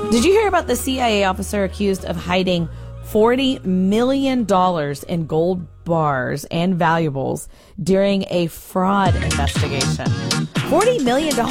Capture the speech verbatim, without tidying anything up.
Did you hear about the C I A officer accused of hiding forty million dollars in gold bars and valuables during a fraud investigation? forty million dollars.